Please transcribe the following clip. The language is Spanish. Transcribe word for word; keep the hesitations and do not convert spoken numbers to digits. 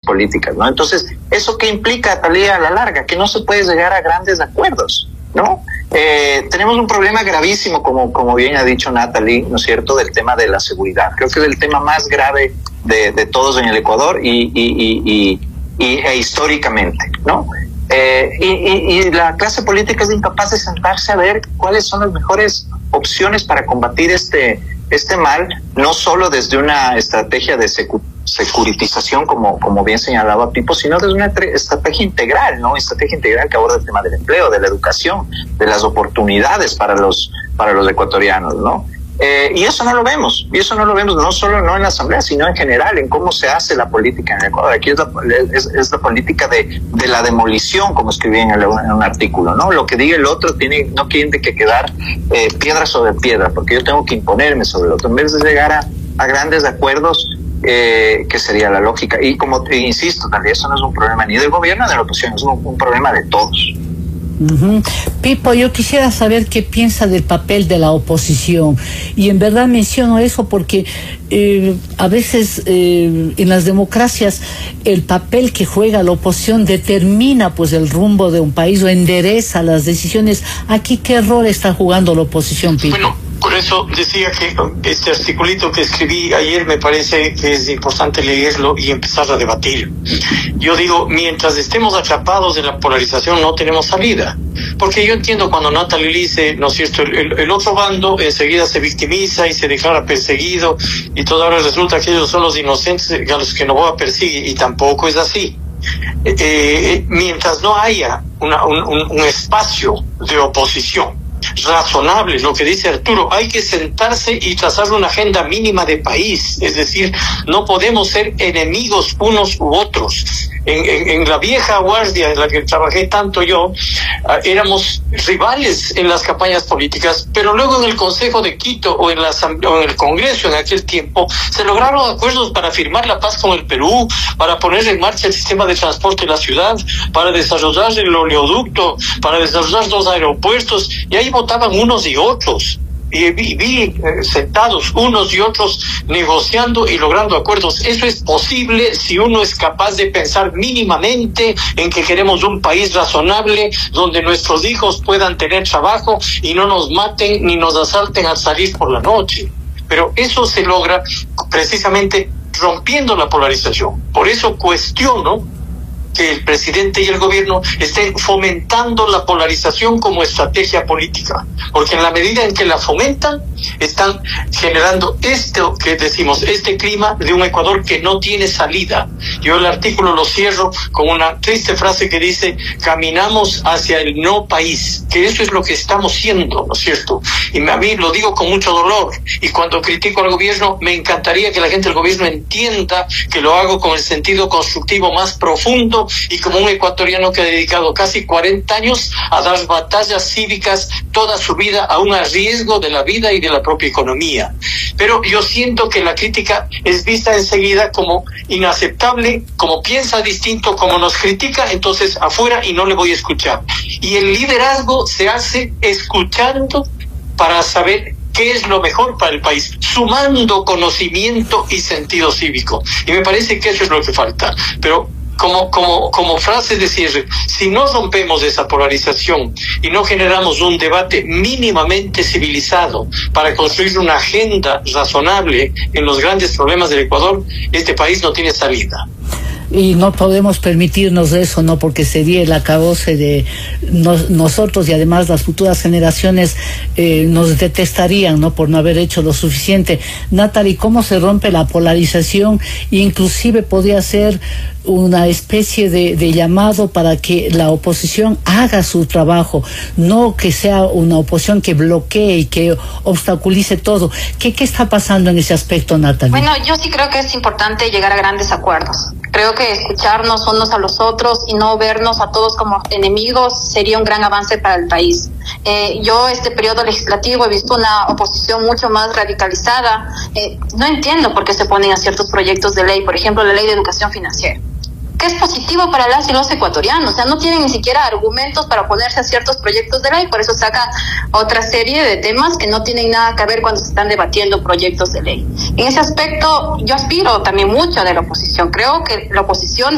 políticas, ¿no? Entonces, ¿eso qué implica, Thalía, a la larga? Que no se puede llegar a grandes acuerdos, ¿no? Eh, tenemos un problema gravísimo, como, como bien ha dicho Natalie, ¿no es cierto?, del tema de la seguridad. Creo que es el tema más grave de, de todos en el Ecuador y, y, y, y, y e históricamente, ¿no? Eh, y, y, y la clase política es incapaz de sentarse a ver cuáles son las mejores opciones para combatir este, este mal, no solo desde una estrategia de secu securitización, como, como bien señalaba Pipo, sino desde una estrategia integral, ¿no? Estrategia integral que aborda el tema del empleo, de la educación, de las oportunidades para los, para los ecuatorianos, ¿no? Eh, y eso no lo vemos, y eso no lo vemos no solo no en la Asamblea, sino en general, en cómo se hace la política en el Ecuador. Aquí es la, es, es la política de, de la demolición, como escribí en, el, en un artículo, ¿no? Lo que diga el otro tiene, no tiene que quedar eh, piedra sobre piedra, porque yo tengo que imponerme sobre el otro, en vez de llegar a, a grandes acuerdos, eh, que sería la lógica. Y como te insisto, también eso no es un problema ni del gobierno ni de la oposición, es un, un problema de todos. Uh-huh. Pipo, yo quisiera saber qué piensa del papel de la oposición, y en verdad menciono eso porque eh, a veces eh, en las democracias el papel que juega la oposición determina pues el rumbo de un país o endereza las decisiones. Aquí, ¿qué rol está jugando la oposición, Pipo? Bueno, por eso decía que este articulito que escribí ayer me parece que es importante leerlo y empezar a debatir. Yo digo, mientras estemos atrapados en la polarización no tenemos salida. Porque yo entiendo cuando Natalie dice, ¿no es cierto?, el, el otro bando enseguida se victimiza y se declara perseguido y todo ahora resulta que ellos son los inocentes a los que no voy a perseguir, y tampoco es así. Eh, mientras no haya una, un, un, un espacio de oposición razonable, lo que dice Arturo, hay que sentarse y trazar una agenda mínima de país, es decir, no podemos ser enemigos unos u otros. En, en, en la vieja guardia en la que trabajé tanto yo, uh, éramos rivales en las campañas políticas, pero luego en el Consejo de Quito o en, la o en el Congreso en aquel tiempo se lograron acuerdos para firmar la paz con el Perú, para poner en marcha el sistema de transporte de la ciudad, para desarrollar el oleoducto, para desarrollar los aeropuertos, y ahí votaban unos y otros. Y vi, vi eh, sentados unos y otros negociando y logrando acuerdos. Eso es posible si uno es capaz de pensar mínimamente en que queremos un país razonable donde nuestros hijos puedan tener trabajo y no nos maten ni nos asalten al salir por la noche. Pero eso se logra precisamente rompiendo la polarización. Por eso cuestiono que el presidente y el gobierno estén fomentando la polarización como estrategia política, porque en la medida en que la fomentan, están generando esto que decimos, este clima de un Ecuador que no tiene salida. Yo el artículo lo cierro con una triste frase que dice, caminamos hacia el no país, que eso es lo que estamos siendo, ¿no es cierto? Y a mí lo digo con mucho dolor, y cuando critico al gobierno, me encantaría que la gente del gobierno entienda que lo hago con el sentido constructivo más profundo, y como un ecuatoriano que ha dedicado casi cuarenta años a dar batallas cívicas toda su vida, a un riesgo de la vida y de la propia economía. Pero yo siento que la crítica es vista enseguida como inaceptable, como piensa distinto, como nos critica, entonces afuera y no le voy a escuchar. Y el liderazgo se hace escuchando para saber qué es lo mejor para el país, sumando conocimiento y sentido cívico. Y me parece que eso es lo que falta. Pero Como, como, como frase de cierre, si no rompemos esa polarización y no generamos un debate mínimamente civilizado para construir una agenda razonable en los grandes problemas del Ecuador, este país no tiene salida. Y no podemos permitirnos eso, ¿no? Porque sería el acabose de nos, nosotros, y además las futuras generaciones eh, nos detestarían, ¿no? Por no haber hecho lo suficiente. Natalie, ¿cómo se rompe la polarización? Inclusive podría ser una especie de, de llamado para que la oposición haga su trabajo, no que sea una oposición que bloquee y que obstaculice todo. ¿Qué, qué está pasando en ese aspecto, Natalie? Bueno, yo sí creo que es importante llegar a grandes acuerdos. Creo que escucharnos unos a los otros y no vernos a todos como enemigos sería un gran avance para el país. Eh, yo este periodo legislativo he visto una oposición mucho más radicalizada. Eh, no entiendo por qué se ponen a ciertos proyectos de ley, por ejemplo la ley de educación financiera, que es positivo para las y los ecuatorianos. O sea, no tienen ni siquiera argumentos para oponerse a ciertos proyectos de ley, por eso sacan otra serie de temas que no tienen nada que ver cuando se están debatiendo proyectos de ley. En ese aspecto, yo aspiro también mucho de la oposición. Creo que la oposición